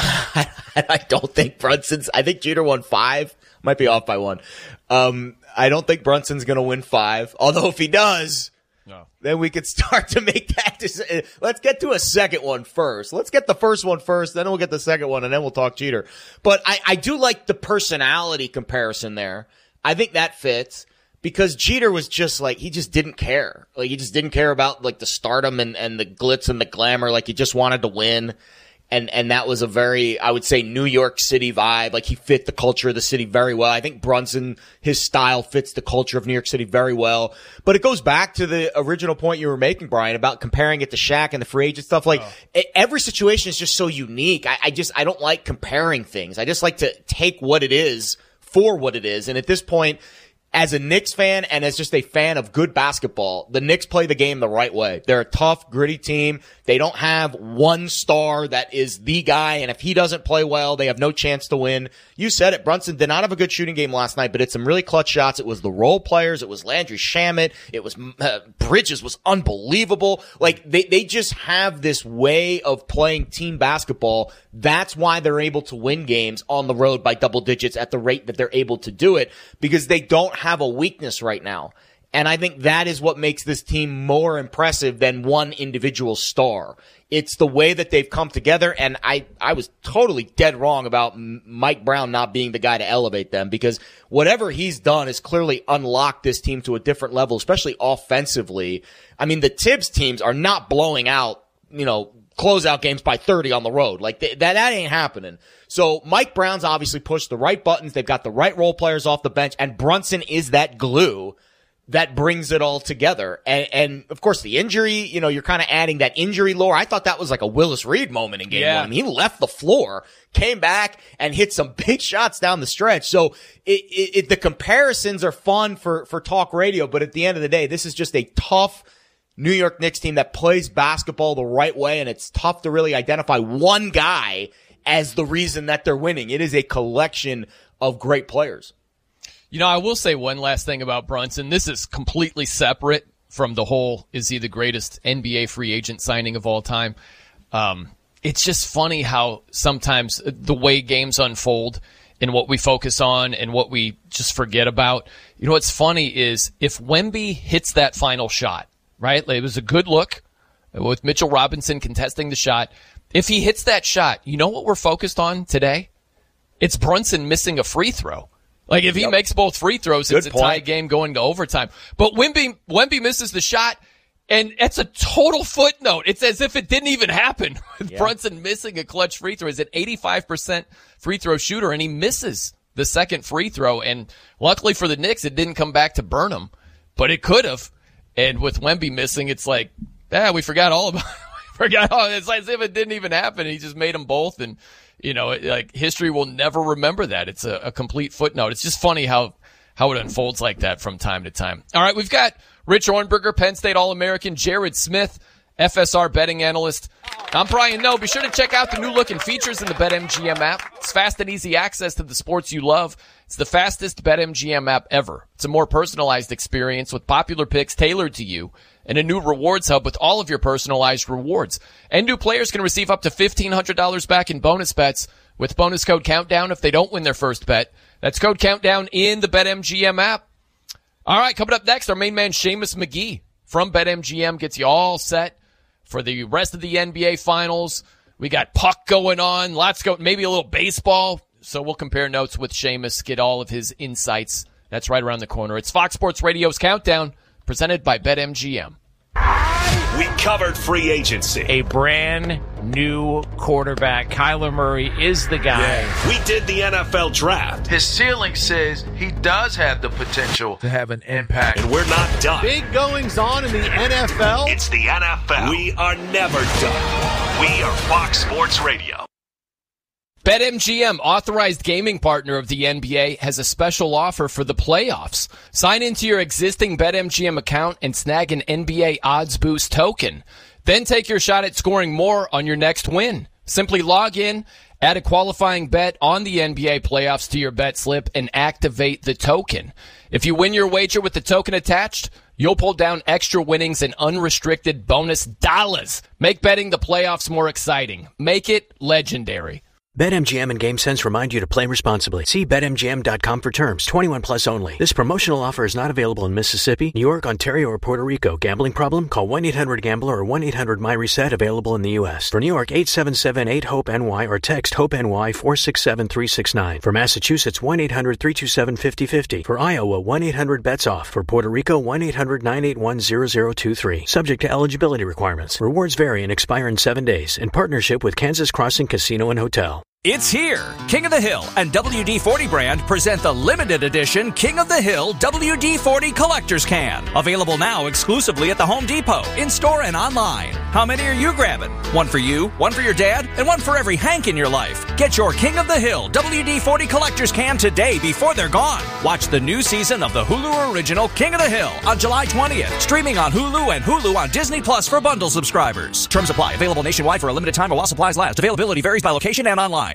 I don't think Brunson's. I think Jeter won five. Might be off by one. Um, I don't think Brunson's going to win five. Although if he does, no. then we could start to make that decision. Let's get to a second one first. Let's get the first one first, then we'll get the second one, and then we'll talk Jeter. But I, I do like the personality comparison there. I think that fits. Because Jeter was just like, he just didn't care. Like, he just didn't care about, like, the stardom and, and the glitz and the glamour. Like, he just wanted to win. And, and that was a very, I would say, New York City vibe. Like, he fit the culture of the city very well. I think Brunson, his style fits the culture of New York City very well. But it goes back to the original point you were making, Brian, about comparing it to Shaq and the free agent stuff. Like, oh. every situation is just so unique. I, I just, I don't like comparing things. I just like to take what it is for what it is. And at this point, as a Knicks fan and as just a fan of good basketball, the Knicks play the game the right way. They're a tough, gritty team. They don't have one star that is the guy, and if he doesn't play well, they have no chance to win. You said it. Brunson did not have a good shooting game last night, but it's some really clutch shots. It was the role players. It was Landry Shamet. It was uh, Bridges was unbelievable. Like, they, they just have this way of playing team basketball. That's why they're able to win games on the road by double digits at the rate that they're able to do it, because they don't have a weakness right now. And I think that is what makes this team more impressive than one individual star. It's the way that they've come together, and I, I was totally dead wrong about M- Mike Brown not being the guy to elevate them, because whatever he's done has clearly unlocked this team to a different level, especially offensively. I mean, the Tibbs teams are not blowing out, you know, closeout games by thirty on the road. Like, th- that, that ain't happening. So Mike Brown's obviously pushed the right buttons. They've got the right role players off the bench, and Brunson is that glue that brings it all together. And, and of course, the injury, you know, you're kind of adding that injury lore. I thought that was like a Willis Reed moment in game yeah. Uh, one. I mean, he left the floor, came back, and hit some big shots down the stretch. So it, it, it the comparisons are fun for, for talk radio, but at the end of the day, this is just a tough New York Knicks team that plays basketball the right way, and it's tough to really identify one guy as the reason that they're winning. It is a collection of great players. You know, I will say one last thing about Brunson. This is completely separate from the whole, is he the greatest N B A free agent signing of all time? Um, it's just funny how sometimes the way games unfold and what we focus on and what we just forget about. You know, what's funny is if Wemby hits that final shot, right? It was a good look with Mitchell Robinson contesting the shot. If he hits that shot, you know what we're focused on today? It's Brunson missing a free throw. Like, if he yep. makes both free throws, Good it's point. a tie game going to overtime. But Wemby, Wemby misses the shot, and it's a total footnote. It's as if it didn't even happen with yeah. Brunson missing a clutch free throw. He's an eighty-five percent free throw shooter, and he misses the second free throw. And luckily for the Knicks, it didn't come back to burn him, but it could have. And with Wemby missing, it's like, yeah, we forgot all about it. we forgot all, it's like as if it didn't even happen. He just made them both, and you know, like, history will never remember that. It's a, a complete footnote. It's just funny how, how it unfolds like that from time to time. All right, we've got Rich Ornberger, Penn State All-American, Jared Smith, F S R betting analyst. I'm Brian Noe. Be sure to check out the new look and features in the BetMGM app. It's fast and easy access to the sports you love. It's the fastest BetMGM app ever. It's a more personalized experience with popular picks tailored to you, and a new rewards hub with all of your personalized rewards. And new players can receive up to fifteen hundred dollars back in bonus bets with bonus code Countdown if they don't win their first bet. That's code Countdown in the BetMGM app. All right, coming up next, our main man Seamus McGee from BetMGM gets you all set for the rest of the N B A Finals. We got puck going on, lots go, maybe a little baseball. So we'll compare notes with Seamus, get all of his insights That's right around the corner. It's Fox Sports Radio's Countdown, presented by BetMGM. We covered free agency. A brand new quarterback. Kyler Murray is the guy. Yeah. We did the N F L draft. His ceiling says he does have the potential to have an impact. And we're not done. Big goings on in the N F L. It's the N F L. We are never done. We are Fox Sports Radio. BetMGM, authorized gaming partner of the N B A, has a special offer for the playoffs. Sign into your existing BetMGM account and snag an N B A Odds Boost token. Then take your shot at scoring more on your next win. Simply log in, add a qualifying bet on the N B A playoffs to your bet slip, and activate the token. If you win your wager with the token attached, you'll pull down extra winnings and unrestricted bonus dollars. Make betting the playoffs more exciting. Make it legendary. BetMGM and GameSense remind you to play responsibly. See Bet M G M dot com for terms. twenty-one plus only. This promotional offer is not available in Mississippi, New York, Ontario, or Puerto Rico. Gambling problem? Call one eight hundred gambler or one eight hundred my reset, available in the U S. For New York, eight seven seven eight hope N Y or text HOPE-NY four six seven three six nine. For Massachusetts, one eight hundred three two seven five zero five zero. For Iowa, one eight hundred bets off. For Puerto Rico, one eight hundred nine eight one zero zero two three. Subject to eligibility requirements. Rewards vary and expire in seven days. In partnership with Kansas Crossing Casino and Hotel. It's here. King of the Hill and W D forty brand present the limited edition King of the Hill W D forty Collector's Can. Available now exclusively at the Home Depot, in-store and online. How many are you grabbing? One for you, one for your dad, and one for every Hank in your life. Get your King of the Hill W D forty Collector's Can today before they're gone. Watch the new season of the Hulu original King of the Hill on July twentieth. Streaming on Hulu and Hulu on Disney Plus for bundle subscribers. Terms apply. Available nationwide for a limited time or while supplies last. Availability varies by location and online.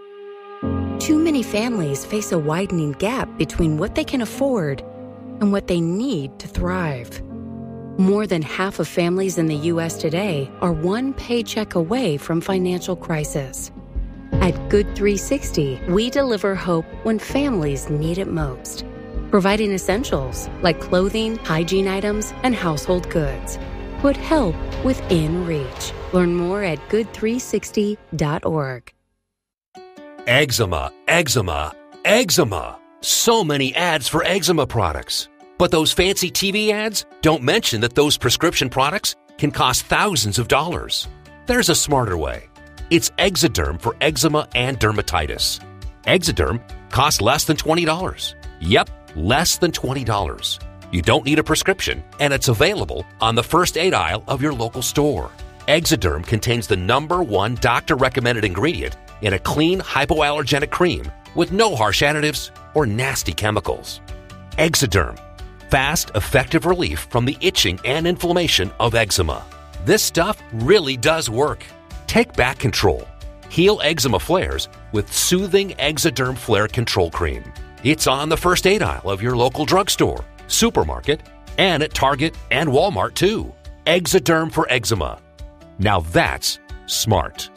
Too many families face a widening gap between what they can afford and what they need to thrive. More than half of families in the U S today are one paycheck away from financial crisis. At Good three sixty, we deliver hope when families need it most, providing essentials like clothing, hygiene items, and household goods. Put help within reach. Learn more at good three sixty dot org. Eczema, eczema, eczema. So many ads for eczema products. But those fancy T V ads don't mention that those prescription products can cost thousands of dollars. There's a smarter way. It's Exoderm for eczema and dermatitis. Exoderm costs less than twenty dollars. Yep, less than twenty dollars. You don't need a prescription, and it's available on the first aid aisle of your local store. Exoderm contains the number one doctor-recommended ingredient in a clean, hypoallergenic cream with no harsh additives or nasty chemicals. Exoderm. Fast, effective relief from the itching and inflammation of eczema. This stuff really does work. Take back control. Heal eczema flares with soothing Exoderm Flare Control Cream. It's on the first aid aisle of your local drugstore, supermarket, and at Target and Walmart too. Exoderm for eczema. Now that's smart.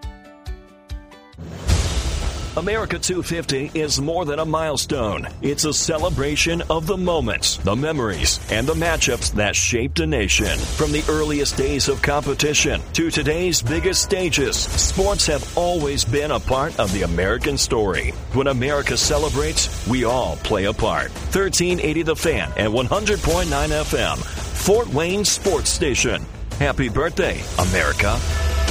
America two fifty is more than a milestone. It's a celebration of the moments, the memories, and the matchups that shaped a nation. From the earliest days of competition to today's biggest stages, sports have always been a part of the American story. When America celebrates, we all play a part. thirteen eighty The Fan and one hundred point nine F M, Fort Wayne Sports Station. Happy birthday, America.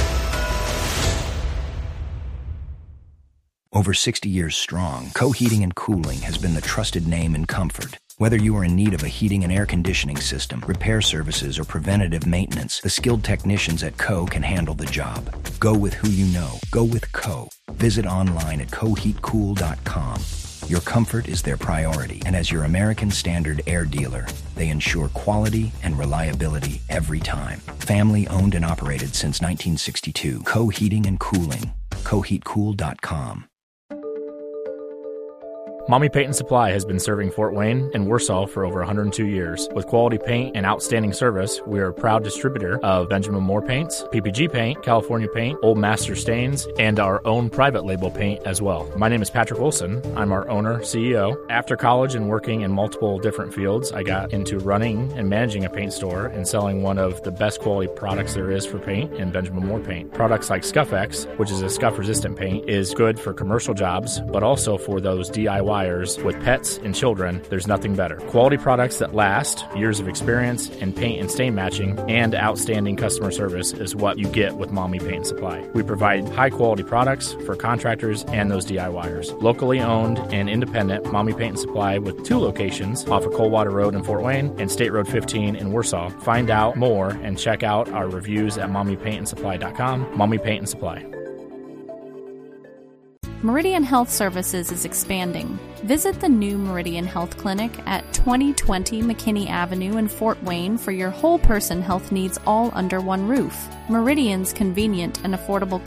Over sixty years strong, Co Heating and Cooling has been the trusted name in comfort. Whether you are in need of a heating and air conditioning system, repair services, or preventative maintenance, the skilled technicians at Co can handle the job. Go with who you know. Go with Co. Visit online at co heat cool dot com. Your comfort is their priority, and as your American Standard air dealer, they ensure quality and reliability every time. Family owned and operated since nineteen sixty-two. Co Heating and Cooling. co heat cool dot com. Mommy Paint and Supply has been serving Fort Wayne and Warsaw for over one hundred two years. With quality paint and outstanding service, we are a proud distributor of Benjamin Moore paints, P P G paint, California paint, Old Master stains, and our own private label paint as well. My name is Patrick Wilson. I'm our owner, C E O. After college and working in multiple different fields, I got into running and managing a paint store and selling one of the best quality products there is for paint in Benjamin Moore paint. Products like Scuff X, which is a scuff-resistant paint, is good for commercial jobs, but also for those D I Y suppliers with pets and children, there's nothing better. Quality products that last, years of experience in paint and stain matching, and outstanding customer service is what you get with Mommy Paint and Supply. We provide high-quality products for contractors and those DIYers. Locally owned and independent, Mommy Paint and Supply with two locations off of Coldwater Road in Fort Wayne and State Road fifteen in Warsaw. Find out more and check out our reviews at mommy paint and supply dot com. Mommy Paint and Supply. Meridian Health Services is expanding. Visit the new Meridian Health Clinic at twenty twenty McKinney Avenue in Fort Wayne for your whole person health needs all under one roof. Meridian's convenient and affordable